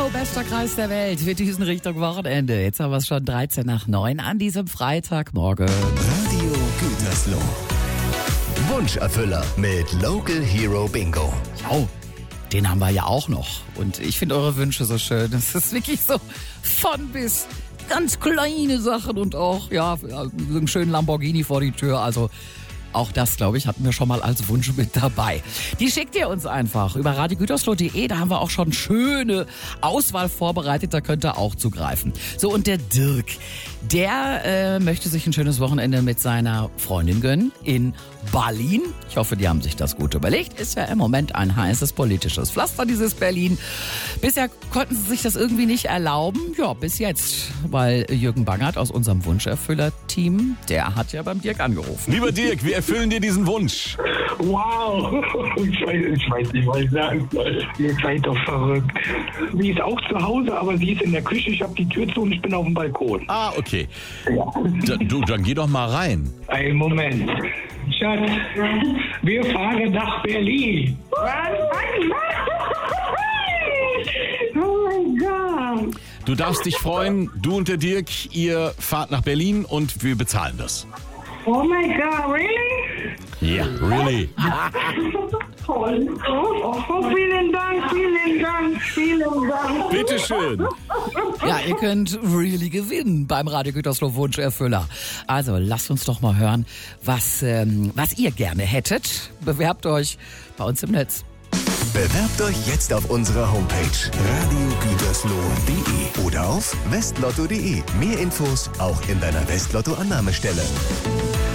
Hallo, bester Kreis der Welt. Wir düsen Richtung Wochenende. Jetzt haben wir es schon 8:13 an diesem Freitagmorgen. Radio Gütersloh. Wunscherfüller mit Local Hero Bingo. Oh, den haben wir ja auch noch. Und ich finde eure Wünsche so schön. Es ist wirklich so von bis ganz kleine Sachen und auch, ja, so einen schönen Lamborghini vor die Tür. Also auch das, glaube ich, hatten wir schon mal als Wunsch mit dabei. Die schickt ihr uns einfach über radiogütersloh.de. Da haben wir auch schon schöne Auswahl vorbereitet. Da könnt ihr auch zugreifen. So, und der Dirk, der möchte sich ein schönes Wochenende mit seiner Freundin gönnen in Berlin. Ich hoffe, die haben sich das gut überlegt. Ist ja im Moment ein heißes politisches Pflaster, dieses Berlin. Bisher konnten sie sich das irgendwie nicht erlauben. Ja, bis jetzt. Weil Jürgen Bangert aus unserem Wunscherfüller-Team, der hat ja beim Dirk angerufen. Lieber Dirk, wir erfüllen dir diesen Wunsch. Wow, ich weiß nicht, was ich sagen soll. Ihr seid doch verrückt. Sie ist auch zu Hause, aber sie ist in der Küche. Ich habe die Tür zu und ich bin auf dem Balkon. Ah, okay. Ja. Dann geh doch mal rein. Einen Moment. Schatz, wir fahren nach Berlin. Oh mein Gott. Du darfst dich freuen, du und der Dirk, ihr fahrt nach Berlin und wir bezahlen das. Oh my God, really? Ja, yeah, really. Toll. Oh, vielen Dank, vielen Dank, vielen Dank. Bitteschön. Ja, ihr könnt really gewinnen beim Radio Gütersloh Wunscherfüller. Also lasst uns doch mal hören, was ihr gerne hättet. Bewerbt euch bei uns im Netz. Bewerbt euch jetzt auf unserer Homepage radiogütersloh.de oder auf westlotto.de. Mehr Infos auch in deiner Westlotto-Annahmestelle.